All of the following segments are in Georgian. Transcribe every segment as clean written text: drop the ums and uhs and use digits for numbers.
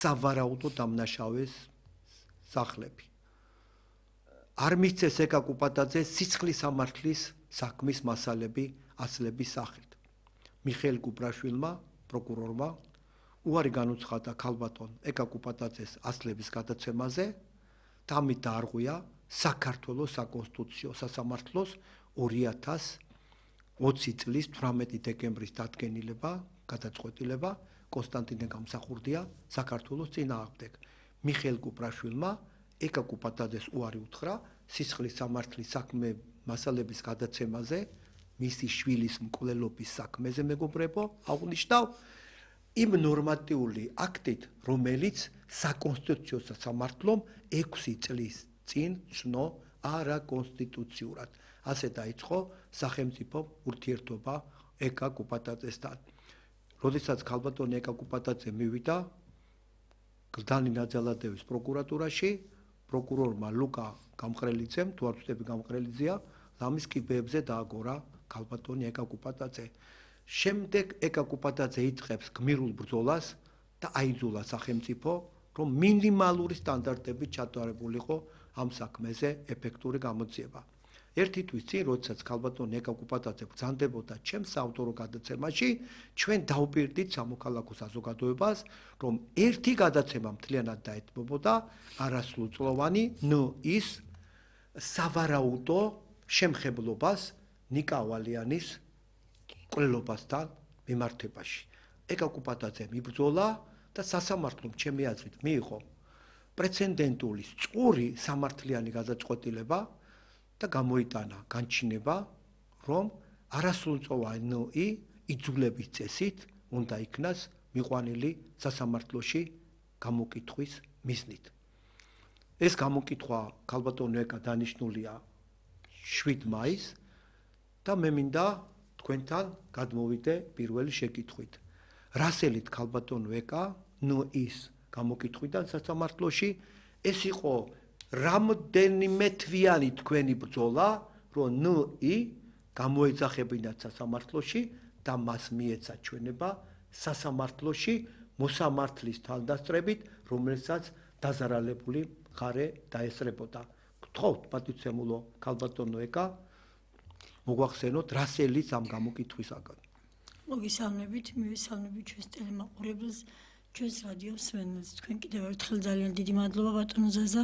სავარაუდო დამნაშავეს სახლები. არ მისცეს ეკა კუპატაძე სიცხლის სამართლის საქმის მასალები ასლების სახით. მიხეილ კუპრაშვილმა, პროკურორმა, უარი განუცხადა ქალბატონ ეკა კუპატაძეს ასლების გადაცემაზე და ამით დაარღვია საქართველოს საკონსტიტუციო სასამართლოს 2020 წლის 18 დეკემბრის დადგენილება, გადაწყვეტილება კონსტანტინე გამსახურდია საქართველოს წინააღმდეგ. მიხეილ კუპრაშვილმა ეკა კუპატაძეს უარი უთხრა სისხლის სამართლის საქმე მასალების გადაცემაზე, მისი შვილის მკვლელობის საქმეზე მეგობრებო, აღნიშნავ იმ ნორმატიული აქტით, რომელიც საკონსტიტუციო სასამართლომ 6 წლის წინ ცნო არაკონსტიტუციურად. ასე დაიწყო სახელმწიფო ურთიერთობა ეკა კუპატაძესთან. როდესაც ქალბატონი ეკა კუპატაძე მივიდა გლდანი ნაძალადევის პროკურატურაში, პროკურორმა ლუკა გამყრელიძემ, თუ არ ვწდები გამყრელიძეა, ლამის კიბეებზე დააგორა ქალბატონი ეკა კუპატაძე. შემდეგ ეკა კუპატაძე იწყებს გმირულ ბრძოლას და აიძულა სახელმწიფო, რომ მინიმალური სტანდარტებით ჩატარებულიყო ამ საქმეზე ეფექტური გამოძიება. ერთი თვის წინ, როდესაც ქალბატონი ეკა კუპატაძე ბრძანდებოდა ჩემს საავტორო გადაცემაში, ჩვენ დავპირდით სამოქალაქო საზოგადოებას, რომ ერთი გადაცემა მთლიანად დაეთმობოდა არასრულწლოვანი ის სავარაუდო შემხებლობას ნიკა ავალიანის მკვლელობასთან მიმართებაში. ეკა კუპატაძე მიბრძოლა და სასამართლომ ჩემი აზრით მიიღო პრეცედენტული სწორი სამართლიანი გადაწყვეტილება და გამოიტანა განჩინება, რომ არასრულწლოვანი იძულების წესით უნდა იქნას მიყვანილი სასამართლოში გამოკითხვის მიზნით. ეს გამოკითხვა ქალბატონო ეკა დანიშნულია 7 მაისს და მე მინდა თქვენთან გადმოვიდე პირველი შეკითხვით. რასელით ქალბატონო ეკა ის გამოკითხვიდან სასამართლოში ეს იყო რამდენიმე თვიანი თქვენი ბრძოლა, რომ გამოეძახებინათ სასამართლოში და მას მიეცა ჩვენება სასამართლოში მოსამართლის თვალდასწრებით, რომელსაც დაზარალებული მხარე დაესწრებოდა. გთხოვთ, პატივცემულო ქალბატონო ეკა, მოგვახსენოთ რასელის ამ გამოკითხვისაგან. მოგესალმებით, მივესალმებით ჩვენს ტელემაყურებელს, ჩვენს რადიო მსმენელს. თქვენ კიდევ ერთხელ ძალიან დიდი მადლობა ბატონო ზაზა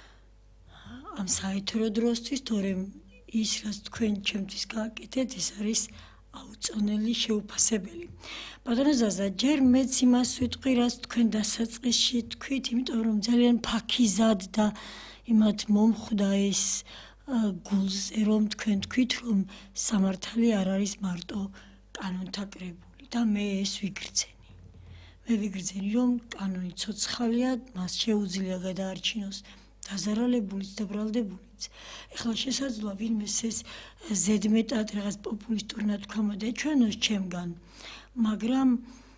ამ საეთერო დროსთვის, თორემ ის რაც თქვენ ჩემთვის გააკეთეთ, ეს არის აუწონელი შეუფასებელი. ბატონო ზაზა, ჯერ მეც იმას ვიტყვი, რაც თქვენ დასაწყისში თქვით, იმიტომ რომ ძალიან ფაქიზად და იმათ მომხვდა ეს გულზე, რომ თქვენ თქვით, რომ სამართალი არ არის მარტო კანონთა კრებული და მე ეს ვიგრძენი. მე ვიგრძენი, რომ კანონი ცოცხალია, მას შეუძლია გადაარჩინოს დაზარალებულიც და ბრალდებულიც. ეხლა შესაძლოა ვინმეს ეს ზედმეტად რაღაც პოპულისტური ნათქვამა დაეჩვენოს ჩემგან, მაგრამ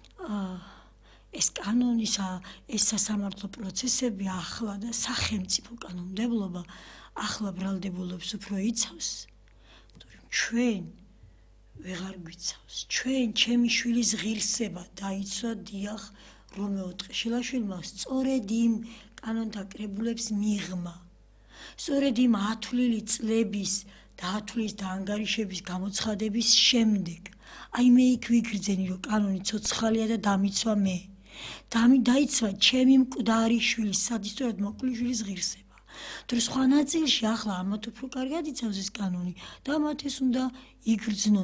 ეს კანონისა, ეს სასამართლო პროცესები ახლა და სახელმწიფო კანონმდებლობა ახლა ბრალდებულებს უფრო იცავს, თორემ ჩვენ ვეღარ გვიცავს. ჩვენ ჩემი შვილის ღირსება დაიცვა დიახ რომეო ტყეშილაშვილმა სწორედ იმ კანონთა კრებულებს მიღმა. სწორედ იმ ათვლილი წლების და ათვლის და ანგარიშების გამოცხადების შემდეგ. აი მე იქ ვიგრძენი, რომ კანონი ცოცხალია და დამიცვა მე. დაიცვა ჩემი მკვდარი შვილის, სადისტორად მოკლე შვილის ღირსება. თორე სხვა ნაწილში ახლა ამათ უფრო კარგად იცავს ეს კანონი და ამათ ეს უნდა იგრძნონ,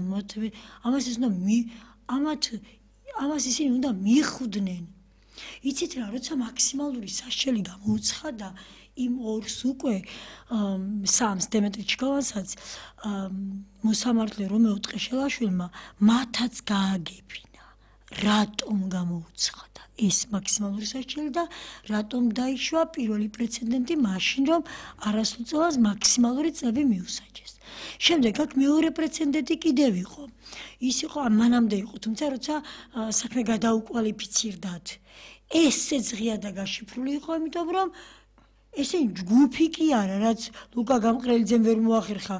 ამას ისინი უნდა მიხვდნენ. იცით რა, როცა მაქსიმალური საშელი გამოუცხადა იმ ორს უკვე სამს დემეტრე ჩიქოვანსაც მოსამართლე რომეო ტყეშელაშვილმა მათაც გააგებინა, რატომ გამოუცხადა ეს მაქსიმალური საშელი და რატომ დაიშვა პირველი პრეცედენტი მაშინ, რომ არასრულწლოვანს მაქსიმალური წლები მიუსაჯეს. შემდეგ აქ მეორე პრეცედენტი კიდევ იყო. ის იყო მანამდე იყო, თუმცა როცა საქმე გადაუკვალიფიცირდათ. ესეც ღია და გაშიფრული იყო, იმიტომ რომ ესე ჯგუფი კი არა, რაც ლუკა გამყრელიძემ ვერ მოახერხა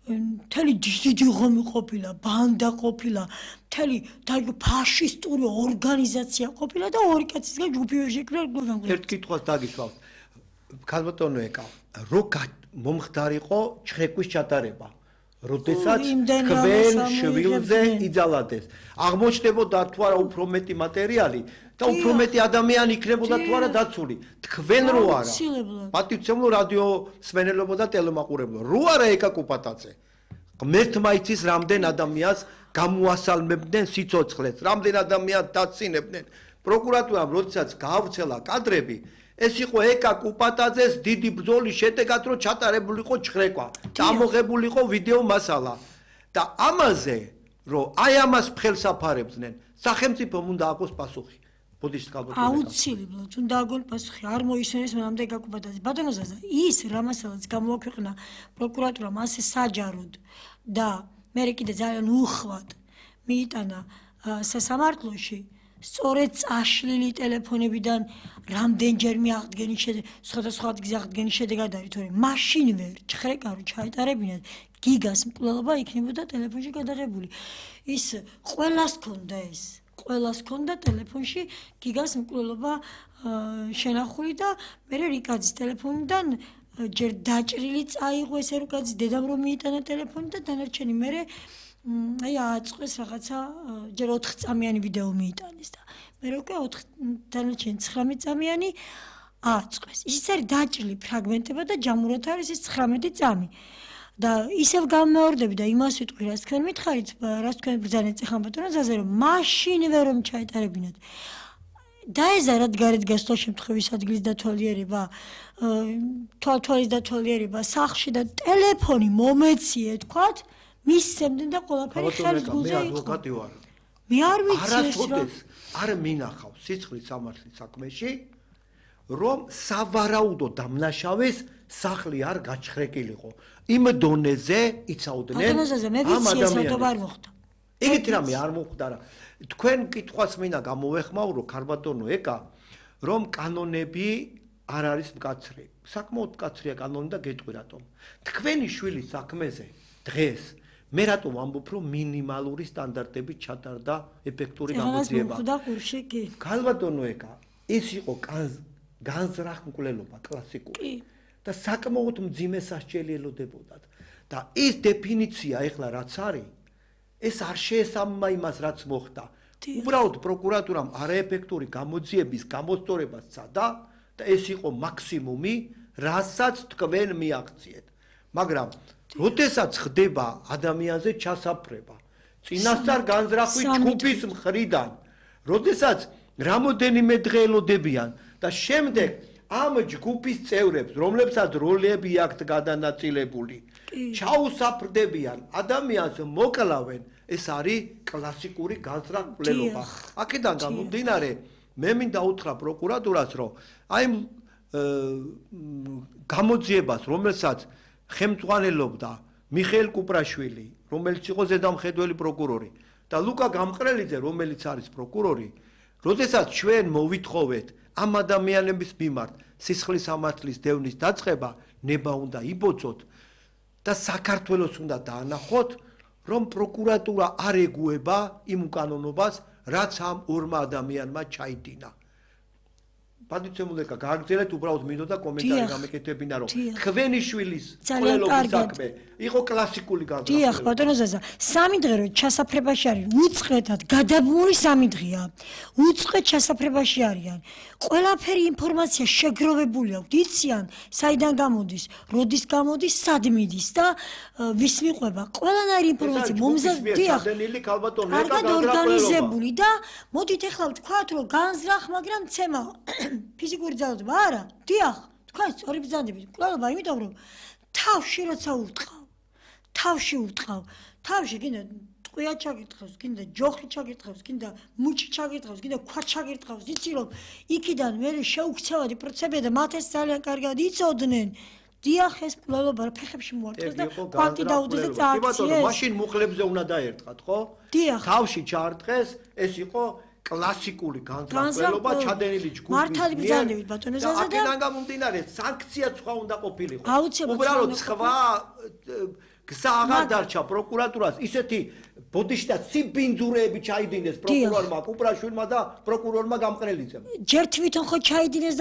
მთელი დიდი ღომი ყოფილა, ბანდა ყოფილა, მთელი ფაშისტური ორგანიზაცია ყოფილა და ორი კაცისგან ჯგუფი შექმნა. ერთ კითხვას დაგისვავთ. ქალბატონო ეკა, რო მომხდარიყო ჩხეკვის ჩატარება. როდესაც თქვენ შვილზე იძალადეს. აღმოჩნდებოდა თუ არა უფრო მეტი მატერიალი და უფრო მეტი ადამიანი იქნებოდა თუ არა დაცული. თქვენ რო არა. პატივცემულო რადიო მსმენელებო და ტელემაყურებელო. რო არა ეკა კუპატაძე. ღმერთმა იცის რამდენ ადამიანს გამოასალმებდნენ სიცოცხლეს, რამდენ ადამიანს დაცინებდნენ. პროკურატურამ როდესაც გაავრცელა კადრები ეს იყო ეკა კუპატაძეს დიდი ბრძოლის შედეგად რომ ჩატარებულიყო ჩხრეკვა, დამოღებულიყო ვიდეო მასალა და ამაზე რომ აი ამას ხელს აფარებდნენ, სახელმწიფომ უნდა აყოს პასუხი. ბოდიშ კალბატონო. აუცილებლად უნდა აგონ პასუხი, არ მოისმენს მანამდე ეკა კუპატაძე. ბატონო ზაზა, ის რამასაც გამოაქვეყნა პროკურატურამ ასე საჯაროდ და მე კიდე ძალიან უხვად მიიტანა სასამართლოში სწორედ წაშლილი ტელეფონებიდან რამდენჯერ მიაღდგენის შედეგად, სხვადასხვა ადგილზე აღდგენის შედეგად არის, თორემ მაშინ ვერ ჩხრეკა რო ჩაეტარებინათ, გიგას მკვლელობა იქნებოდა ტელეფონში გადაღებული. ის ყველას ჰქონდა ეს. ყველას ჰქონდა ტელეფონში გიგას მკვლელობა შენახული და მე რიკაძის ტელეფონიდან ჯერ დაჭრილი წაიღო ესე რიკაძის დედამ რომ მიიტანა ტელეფონი და დანარჩენი მე აი აწყვეს რაღაცა ჯერ 4 წამიანი ვიდეო მიიტანეს და მე უკვე 4 დანარჩენი 19 წამიანი აწყვეს. ისიც არის დაჭრილი ფრაგმენტება და ჯამურად არის ეს 19 წამი. და ისევ გამეორდები და იმას ვიტყვი, რაც თქვენ მითხარით, რაც თქვენ ბრძანეთ წეხან ბატონო ზაზე, რომ მაშინვე რომ ჩაეტარებინათ. დაეზარათ გარეთ გასვლა შემთხვევის ადგილის დათვალიერება, თვალთვალის დათვალიერება, სახლში და ტელეფონი მომეციე თქვათ, მისცემდნენ და ყველაფერი ხელს გულზე იყო. მე ადვოკატი ვარ. მე არ ვიცი ეს რა. არ მინახავს სიცხლის სამართლის საქმეში, რომ სავარაუდო დამნაშავეს სახლი არ გაჩხრეკილიყო. იმ დონეზე იცაუდნენ ამ ადამიანებს. ეგეთი რამე არ მოხდა რა. თქვენ კითხვას მინდა გამოვეხმაურო ქალბატონო ეკა, რომ კანონები არ არის მკაცრი. საკმაოდ მკაცრია კანონი და გეტყვი რატომ. თქვენი შვილის საქმეზე დღეს მე რატომ ამბობ, რომ მინიმალური სტანდარტებით ჩატარდა ეფექტური გამოძიება. ქალბატონო ეკა, ეს იყო განზრახ-მკვლელობა კლასიკური. და საკმაოდ მძიმე სასჯელი ელოდებოდათ. და ეს დეფინიცია ეხლა რაც არის, ეს არ შეესაბამება იმას, რაც მოხდა. უბრალოდ პროკურატურამ არაეფექტური გამოძიების გამოსწორება სცადა და ეს იყო მაქსიმუმი, რასაც თქვენ მიაღწიეთ. მაგრამ როდესაც ხდება ადამიანზე ჩასაფრება, წინასწარ განზრახვი ჯგუფის მხრიდან, როდესაც რამოდენიმე დღე ელოდებიან და შემდეგ ამ ჯგუფის წევრებს, რომლებსაც როლები აქვთ გადანაწილებული, ჩაუსაფრდებიან, ადამიანს მოკლავენ, ეს არის კლასიკური განზრახ-მკვლელობა. აქედან გამომდინარე, მე მინდა უთხრა პროკურატურას, რომ აი გამოძიებას, რომელსაც ხელმძღვანელობდა მიხეილ კუპრაშვილი, რომელიც იყო ზედამხედველი პროკურორი და ლუკა გამყრელიძე, რომელიც არის პროკურორი, როდესაც ჩვენ მოვითხოვეთ ამ ადამიანების მიმართ სისხლის სამართლის დევნის დაწყება, ნება უნდა იბოძოთ და საქართველოს უნდა დაანახოთ, რომ პროკურატურა არ ეგუება იმ უკანონობას, რაც ამ ორმა ადამიანმა ჩაიდინა. პატივცემულეკა, გააგრძელეთ, უბრალოდ მინდოდა კომენტარი გამეკეთებინა, რომ თქვენი შვილის მკვლელობის საქმე იყო კლასიკური განზრახვა. დიახ, ბატონო ზაზა, 3 დღე რო ჩასაფრებაში არის, უწყლეთად გადაბმული 3 დღეა. უწყლეთ ჩასაფრებაში არიან. ყველაფერი ინფორმაცია შეგროვებული აქვს, იციან, საიდან გამოდის, როდის გამოდის, სად მიდის და ვის მიყვება. ყველანაირი ინფორმაცია მომზადდიახ. კარგად ორგანიზებული და მოდით ახლა ვთქვათ, რომ განზრახ, მაგრამ ცემა ფიზიკური ძალადობა არა. დიახ, თქვენ სწორი ბრძანდებით. კვლავ იმიტომ რომ თავში როცა ურტყავ. თავში კიდე ტყვია ჩაგირტყავს, კიდე ჯოხი ჩაგირტყავს, კიდე მუჭი ჩაგირტყავს, კიდე ქვა ჩაგირტყავს. იცი რომ იქიდან მე შეუქცევადი პროცესებია და მათ ეს ძალიან კარგად იცოდნენ. დიახ, ეს კვლავ ფეხებში მოარტყეს და კვანტი დაუდეს და წააქციეს. მაშინ მუხლებზე უნდა დაერტყათ, ხო? დიახ. თავში ჩაარტყეს, ეს იყო კლასიკური განზრახველობა ჩადენილი ჯგუფის მართალი ბრძანებით ბატონო ზაზა და აქედან გამომდინარე სანქციაც სხვა უნდა ყოფილიყო. აუცილებლად უბრალოდ სხვა გზა აღარ დარჩა პროკურატურას ისეთი ბოდიში და სიბინძურეები ჩაიდინეს პროკურორმა კუპრაშვილმა და პროკურორმა გამყრელიძემ. ჯერ თვითონ ხო ჩაიდინეს